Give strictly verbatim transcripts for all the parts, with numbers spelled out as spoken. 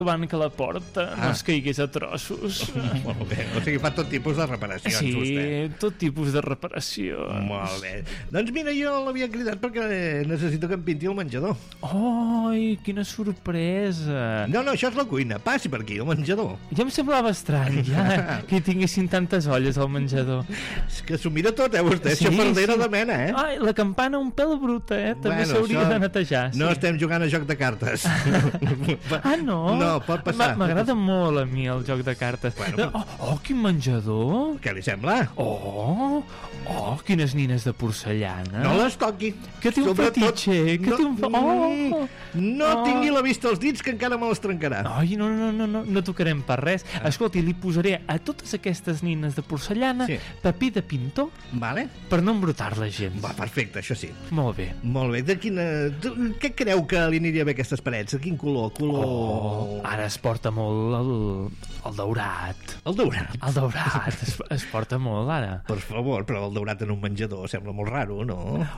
davant que la porta ah. no es caigués a trossos. Molt bé, o sigui, fa tot tipus de reparacions, sí, vostè. Sí, tot tipus de reparacions. Molt bé. Doncs mira, jo l'havia cridat perquè necessito que em pinti el menjador. Ai, quina sorpresa. No, no, això és la cuina. Passi per aquí, el menjador. Ja em semblava estrany, ja, que hi tinguessin tantes olles al menjador. És que s'ho mira tot, eh, vostè? Sí, xafardera sí. de mena, eh? Ai, la campana un pèl bruta, eh? També bueno, s'hauria de netejar. Sí. No estem jugant a joc de cartes. Ah, no? No, pot passar. M'agrada molt a mi el joc de cartes. Bueno, oh, oh, quin menjador. Què li sembla? Oh, oh, quines nines de porcellana. No les toqui. Que té un Sobretot, fetitxe. Que no, té un... Oh, no oh. tingui la vista als dits, que encara me les trencarà. Ai, no, no, no, no, no tocarem per res. Ah. Escolti, li posaré a totes aquestes nines de porcellana sí. paper de pintor vale. per no embrutar la gent. Va, perfecte, això sí. Molt bé. Molt bé. De quina... De... Què creu que li aniria bé aquestes parets? De quin color? Color... Oh, ara es porta molt el, el daurat. El daurat? El daurat es, es porta molt, ara. Per favor, però el daurat en un menjador sembla molt raro, no?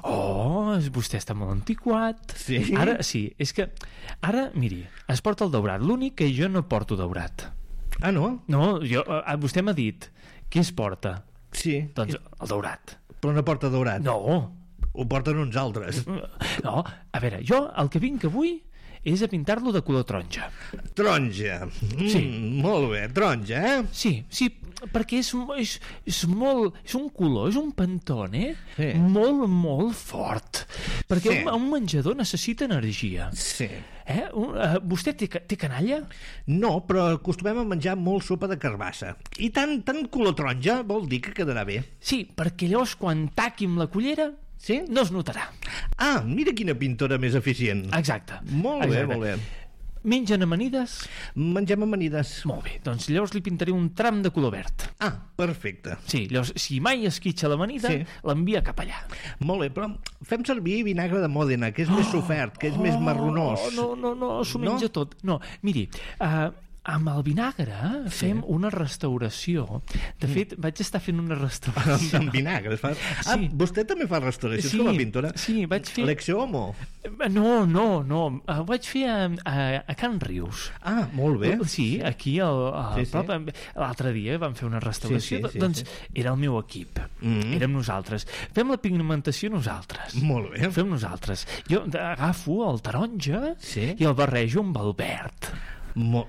Oh, vostè està molt antiquat. Sí? Ara, sí, és que... Ara, miri, es porta el daurat. L'únic que jo no porto daurat. Ah, no? No, jo, eh, vostè m'ha dit què es porta. Sí. Doncs el daurat. Però no porta daurat. No. Ho porten uns altres. No, a veure, jo el que vinc avui és a pintar-lo de color taronja. Taronja. Mm, sí. Molt bé, taronja, eh? Sí, sí, perquè és, és, és molt... És un color, és un pantone sí. molt, molt fort. Perquè sí. un, un menjador necessita energia. Sí. Eh? Un, uh, vostè té, té canalla? No, però acostumem a menjar molt sopa de carbassa. I tant, tant color taronja vol dir que quedarà bé. Sí, perquè llavors quan taqui amb la cullera sí? no es notarà. Ah, mira quina pintora més eficient. Exacte. Molt Exacte. bé, molt bé. Mengen amanides? Mengem amanides. Molt bé, doncs llavors li pintaré un tram de color verd. Ah, perfecte. Sí, llavors, si mai esquitxa l'amanida, sí. l'envia cap allà. Molt bé, però fem servir vinagre de Mòdena, que és oh, més sofert, que és oh, més marronós. No, no, no, s'ho menja no? tot. No, miri, uh, amb el vinagre fem sí. una restauració. De fet, vaig estar fent una restauració. Amb vinagre? Fa... Ah, sí. Vostè també fa restauracions sí, com a pintora? Sí, vaig fer... Lecció Homo? No, no, no. Ho vaig fer a, a, a Can Rius. Ah, molt bé. Sí, aquí al, al sí, prop. Sí. L'altre dia vam fer una restauració. Sí, sí, sí, doncs sí. era el meu equip. Mm-hmm. Érem nosaltres. Fem la pigmentació nosaltres. Molt bé. Fem nosaltres. Jo agafo el taronja sí. i el barrejo amb el verd. Molt,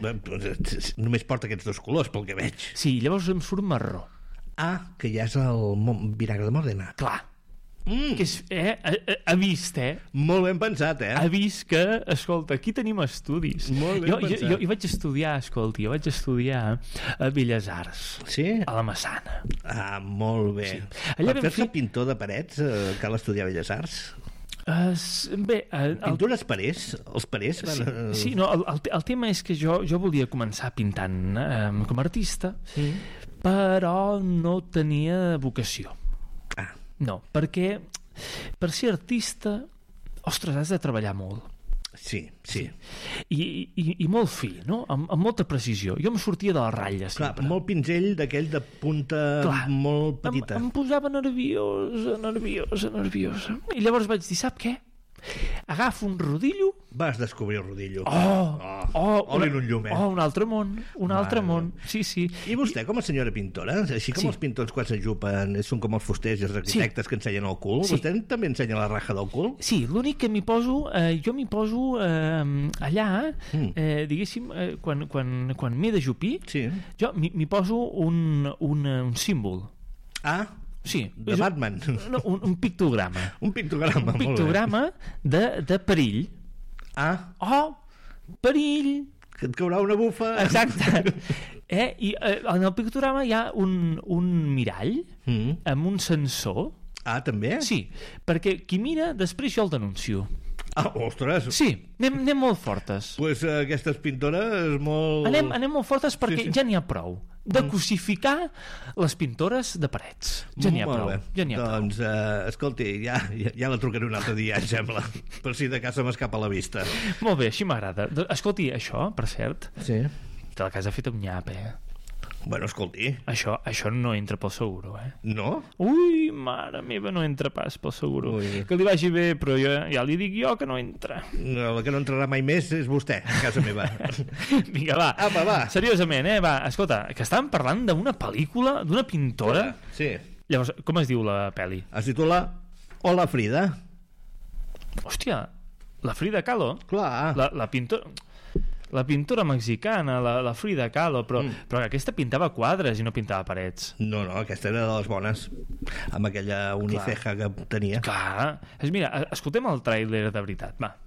només porta aquests dos colors pel que veig. Sí, llavors em surt marró. Ah, que ja és el vinagre de Mòdena. Clar. Mm. Que és, eh, ha, ha vist, eh? Molt ben pensat, eh? Ha vist que, escolta, aquí tenim estudis. Molt ben jo, pensat. Jo, jo, jo vaig estudiar, escolti, jo vaig estudiar a Belles Arts. Sí? A la Massana. Ah, molt bé. Sí. Per fer-se fi... pintor de parets eh, cal estudiar Belles Arts? Uh, bé, uh, el... Pintures parers? Els parers van... Sí, sí no, el, el, el tema és que jo, jo volia començar pintant um, com a artista, sí. però no tenia vocació. Ah. No, perquè per ser artista, ostres, has de treballar molt. Sí, sí. I, i, i molt fi, no? Amb, amb molta precisió. Jo em sortia de la ratlla, sempre. Clar, molt pinzell d'aquell de punta Clar, molt petita. Em, em posava nerviosa, nerviosa, nerviosa. I llavors vaig dir, sap què? Agafo un rodillo... Vas descobrir el rodillo. Oh! Oh! oh Oli en un llum, eh? Oh, un altre món, un Mare. altre món. Sí, sí. I vostè, com a senyora pintora, així com sí. els pintors quan s'enjupen són com els fusters i els arquitectes sí. que ensenyen el cul, sí. vostè també ensenya la raja del cul? Sí, l'únic que m'hi poso, eh, jo m'hi poso eh, allà, mm. eh, diguéssim, eh, quan, quan, quan m'he de jupir, sí. jo m'hi poso un, un, un símbol. Ah, sí, de Batman. No, un, un pictograma. Un pictograma, un pictograma de, de perill. Ah. Oh, perill. Que et caurà una bufa. Exacte. eh? I eh, en el pictograma hi ha un, un mirall mm. amb un sensor. Ah, també? Sí, perquè qui mira, després jo el denuncio. Ah, ostres! Sí, anem, anem molt fortes. Doncs pues, uh, aquestes pintores molt... Anem, anem molt fortes perquè sí, sí. ja n'hi ha prou de mm. cosificar les pintores de parets. Ja n'hi ha molt prou. Bé. Ja n'hi ha doncs, prou. Uh, escolti, ja, ja, ja la trucaré un altre dia, em sembla, per si de casa m'escapa la vista. Molt bé, així m'agrada. Escolti, això, per cert, sí. te la casa ha fet un nyap, eh? Bueno, escolti. Això, això no entra pel seguro, eh? No? Ui, mare meva, no entra pas pel seguro. Ui. Que li vagi bé, però jo, ja li dic jo que no entra. No, el que no entrarà mai més és vostè, a casa meva. Vinga, va. Apa, va. Seriosament, eh? Va, escolta, que estàvem parlant d'una pel·lícula, d'una pintora. Sí. Llavors, com es diu la pel·li? Es titula Hola, Frida. Hòstia, la Frida Kahlo? Clar. La, la pintora... La pintora mexicana, la, la Frida Kahlo, però, mm. però aquesta pintava quadres i no pintava parets. No, no, aquesta era de les bones, amb aquella uniceja Clar. que tenia. Clar. És, mira, escoltem el tràiler de veritat, va.